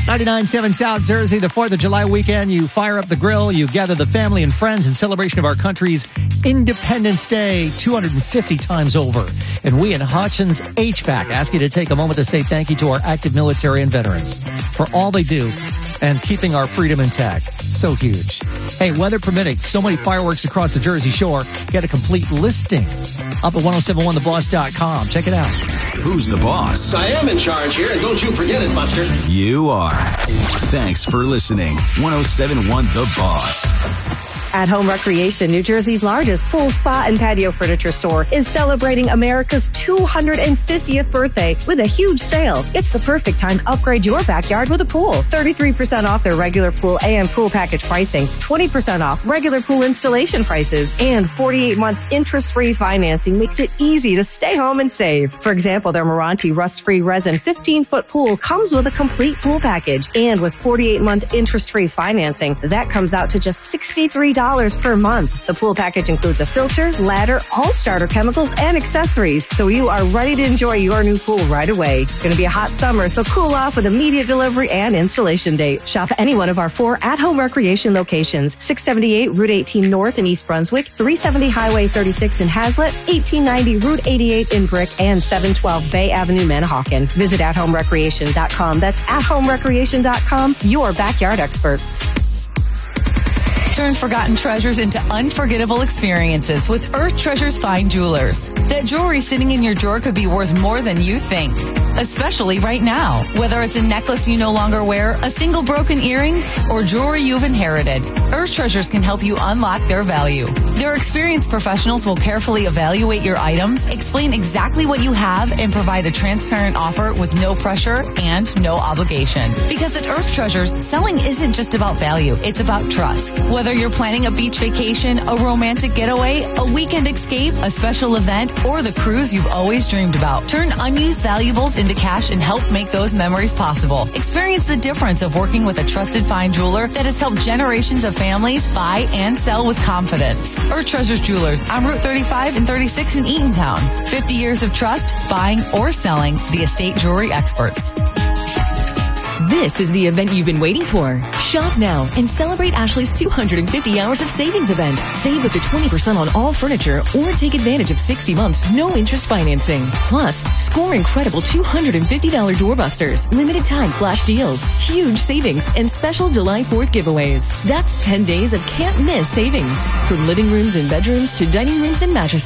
99.7 South Jersey, the 4th of July weekend. You fire up the grill, you gather the family and friends in celebration of our country's Independence Day 250 times over. And we in Hutchins HVAC ask you to take a moment to say thank you to our active military and veterans for all they do and keeping our freedom intact. So huge. Hey, weather permitting, so many fireworks across the Jersey Shore. Get a complete listing up at 1071theboss.com. Check it out. Who's the boss? I am in charge here, and don't you forget it, Buster. You are. Thanks for listening. 1071 The Boss. At Home Recreation, New Jersey's largest pool, spa, and patio furniture store, is celebrating America's 250th birthday with a huge sale. It's the perfect time to upgrade your backyard with a pool. 33% off their regular pool and pool package pricing, 20% off regular pool installation prices, and 48 months interest-free financing makes it easy to stay home and save. For example, their Meranti rust-free resin 15-foot pool comes with a complete pool package, and with 48-month interest-free financing, that comes out to just $63 per month. The pool package includes a filter, ladder, all starter chemicals, and accessories, so you are ready to enjoy your new pool right away. It's going to be a hot summer, so cool off with immediate delivery and installation date. Shop any one of our 4 at-home recreation locations: 678 Route 18 North in East Brunswick, 370 Highway 36 in Hazlet, 1890 Route 88 in Brick, and 712 Bay Avenue, Manahawkin. Visit athomerecreation.com. That's athomerecreation.com, your backyard experts. Turn forgotten treasures into unforgettable experiences with Earth Treasures Fine Jewelers. That jewelry sitting in your drawer could be worth more than you think, especially right now. Whether it's a necklace you no longer wear, a single broken earring, or jewelry you've inherited, Earth Treasures can help you unlock their value. Their experienced professionals will carefully evaluate your items, explain exactly what you have, and provide a transparent offer with no pressure and no obligation. Because at Earth Treasures, selling isn't just about value, it's about trust. Whether you're planning a beach vacation, a romantic getaway, a weekend escape, a special event, or the cruise you've always dreamed about, turn unused valuables into cash and help make those memories possible. Experience the difference of working with a trusted fine jeweler that has helped generations of families buy and sell with confidence. Earth Treasures Jewelers on Route 35 and 36 in Eatontown. 50 years of trust, buying or selling the estate jewelry experts. This is the event you've been waiting for. Shop now and celebrate Ashley's 250 hours of savings event. Save up to 20% on all furniture or take advantage of 60 months, no interest financing. Plus, score incredible $250 doorbusters, limited time flash deals, huge savings, and special July 4th giveaways. That's 10 days of can't miss savings. From living rooms and bedrooms to dining rooms and mattresses.